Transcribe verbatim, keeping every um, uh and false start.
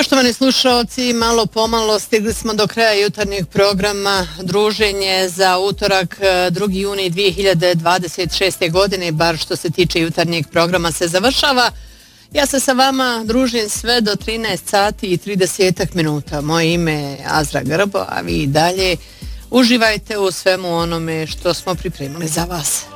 Poštovani slušalci, malo pomalo stigli smo do kraja jutarnjeg programa. Druženje za utorak drugi juni dvije hiljade dvadeset šeste. godine, bar što se tiče jutarnjeg programa, se završava. Ja se sa vama družim sve do trinaest sati i trideset minuta. Moje ime je Azra Grbo, a vi dalje uživajte u svemu onome što smo pripremili za vas.